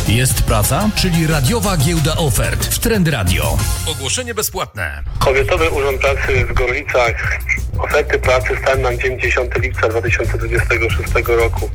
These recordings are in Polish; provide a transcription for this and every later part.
Jest praca, czyli radiowa giełda ofert w Trend Radio. Ogłoszenie bezpłatne. Powiatowy Urząd Pracy w Gorlicach. Oferty pracy stan na dzień 10 lipca 2026 roku.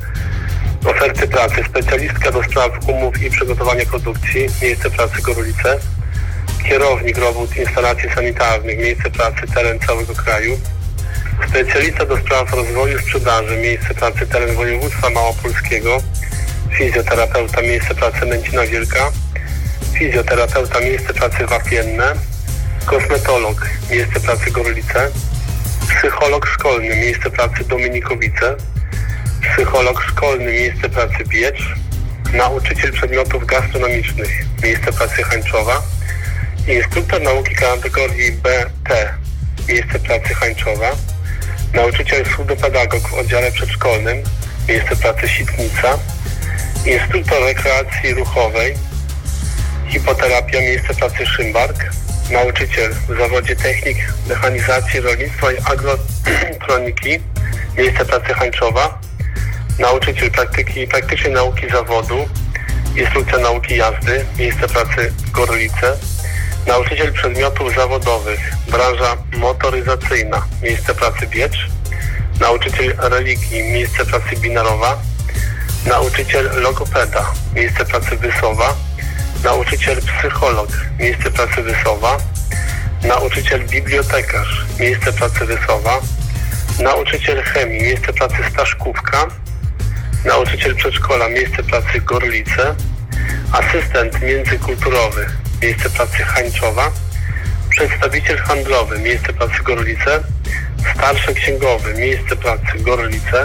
Oferty pracy. Specjalistka do spraw umów i przygotowania produkcji. Miejsce pracy Gorlice. Kierownik robót instalacji sanitarnych. Miejsce pracy teren całego kraju. Specjalista do spraw rozwoju sprzedaży. Miejsce pracy teren województwa małopolskiego. Fizjoterapeuta. Miejsce pracy Męcina Wielka. Fizjoterapeuta. Miejsce pracy Wapienne. Kosmetolog. Miejsce pracy Gorlice. Psycholog szkolny. Miejsce pracy Dominikowice. Psycholog szkolny. Miejsce pracy Biecz. Nauczyciel przedmiotów gastronomicznych. Miejsce pracy Hańczowa. Instruktor nauki kategorii BT. Miejsce pracy Hańczowa. Nauczyciel pseudopedagog w oddziale przedszkolnym. Miejsce pracy Sitnica. Instruktor rekreacji ruchowej. Hipoterapia. Miejsce pracy Szymbark. Nauczyciel w zawodzie technik mechanizacji rolnictwa i agrotroniki. Miejsce pracy Hańczowa. Nauczyciel praktycznej nauki zawodu. Instrukcja nauki jazdy. Miejsce pracy Gorlice. Nauczyciel przedmiotów zawodowych. Branża motoryzacyjna. Miejsce pracy Biecz. Nauczyciel religii. Miejsce pracy Binarowa. Nauczyciel logopeda. Miejsce pracy Wysowa. Nauczyciel psycholog. Miejsce pracy Wysowa. Nauczyciel bibliotekarz. Miejsce pracy Wysowa. Nauczyciel chemii. Miejsce pracy Staszkówka. Nauczyciel przedszkola. Miejsce pracy Gorlice. Asystent międzykulturowy. Miejsce pracy Hańczowa. Przedstawiciel handlowy. Miejsce pracy Gorlice. Starszy księgowy. Miejsce pracy Gorlice.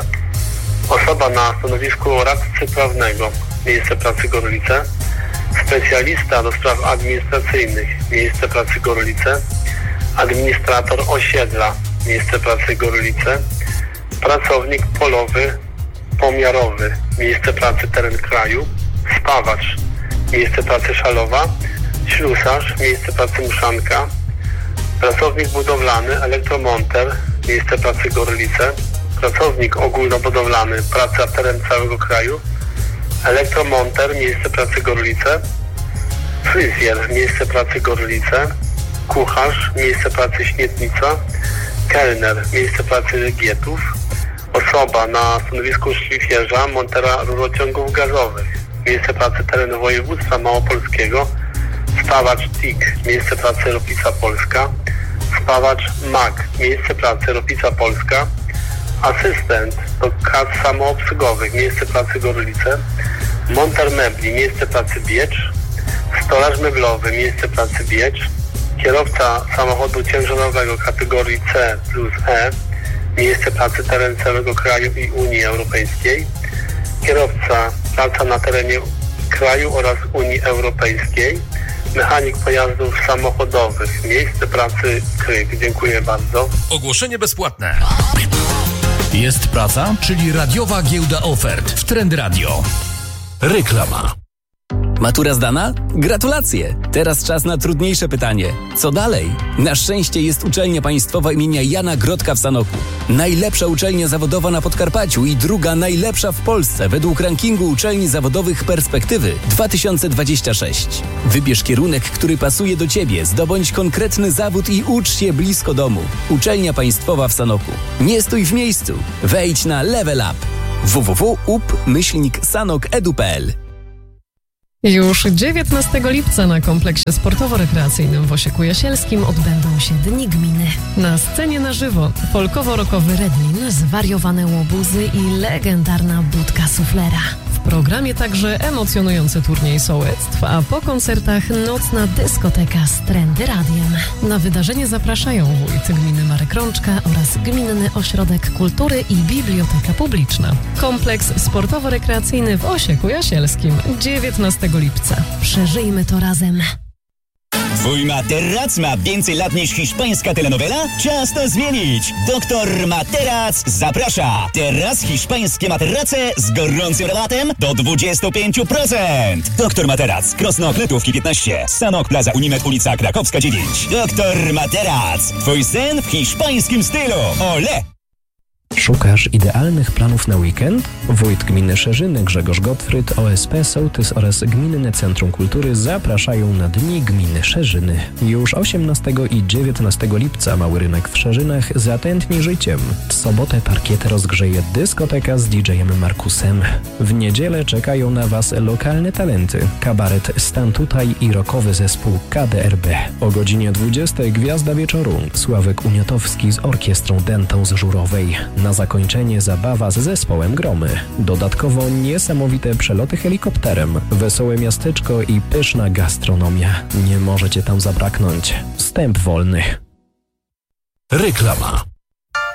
Osoba na stanowisku radcy prawnego. Miejsce pracy Gorlice. Specjalista do spraw administracyjnych. Miejsce pracy Gorlice. Administrator osiedla. Miejsce pracy Gorlice. Pracownik polowy, pomiarowy. Miejsce pracy teren kraju. Spawacz. Miejsce pracy Szalowa. Ślusarz. Miejsce pracy Mszanka. Pracownik budowlany, elektromonter. Miejsce pracy Gorlice. Pracownik ogólnobudowlany. Praca teren całego kraju. Elektromonter. Miejsce pracy Gorlice. Fryzjer. Miejsce pracy Gorlice. Kucharz. Miejsce pracy Śmietnica. Kelner. Miejsce pracy Legietów. Osoba na stanowisku szlifierza, montera rurociągów gazowych. Miejsce pracy teren województwa małopolskiego. Spawacz TIG. Miejsce pracy Ropica Polska. Spawacz MAG. Miejsce pracy Ropica Polska. Asystent do kas samoobsługowych. Miejsce pracy Gorlice. Monter mebli. Miejsce pracy Biecz. Stolarz meblowy. Miejsce pracy Biecz. Kierowca samochodu ciężarowego kategorii C plus E. Miejsce pracy teren całego kraju i Unii Europejskiej. Kierowca praca na terenie kraju oraz Unii Europejskiej. Mechanik pojazdów samochodowych. Miejsce pracy Kryk. Dziękuję bardzo. Ogłoszenie bezpłatne. Jest praca, czyli radiowa giełda ofert w Trend Radio. Reklama. Matura zdana? Gratulacje! Teraz czas na trudniejsze pytanie. Co dalej? Na szczęście jest uczelnia państwowa imienia Jana Grodka w Sanoku. Najlepsza uczelnia zawodowa na Podkarpaciu i druga najlepsza w Polsce według rankingu uczelni zawodowych Perspektywy 2026. Wybierz kierunek, który pasuje do Ciebie, zdobądź konkretny zawód i ucz się blisko domu. Uczelnia państwowa w Sanoku. Nie stój w miejscu. Wejdź na Level Up. www.up-sanok.edu.pl. Już 19 lipca na kompleksie sportowo-rekreacyjnym w Osieku Jasielskim odbędą się Dni Gminy. Na scenie na żywo folkowo-rockowy Redlin, zwariowane łobuzy i legendarna budka suflera. W programie także emocjonujący turniej sołectw, a po koncertach nocna dyskoteka z Trendy Radiem. Na wydarzenie zapraszają wójt gminy Marek Rączka oraz Gminny Ośrodek Kultury i Biblioteka Publiczna. Kompleks sportowo-rekreacyjny w Osieku Jasielskim 19 lipca. Przeżyjmy to razem. Twój materac ma więcej lat niż hiszpańska telenowela? Czas to zmienić! Doktor Materac zaprasza! Teraz hiszpańskie materace z gorącym rabatem do 25%! Doktor Materac, Krosno Kletówki 15, Sanok Plaza Unimed, ulica Krakowska 9. Doktor Materac, twój sen w hiszpańskim stylu! Ole! Szukasz idealnych planów na weekend? Wójt gminy Szerzyny Grzegorz Gottfried, OSP Sołtys oraz Gminne Centrum Kultury zapraszają na Dni Gminy Szerzyny. Już 18 i 19 lipca Mały Rynek w Szerzynach zatętni życiem. W sobotę parkietę rozgrzeje dyskoteka z DJ-em Markusem. W niedzielę czekają na Was lokalne talenty. Kabaret Stan Tutaj i rockowy zespół KDRB. O godzinie 20 Gwiazda Wieczoru Sławek Uniatowski z orkiestrą Dętą z Żurowej. Na zakończenie zabawa z zespołem Gromy. Dodatkowo niesamowite przeloty helikopterem, wesołe miasteczko i pyszna gastronomia. Nie możecie tam zabraknąć. Wstęp wolny. Reklama.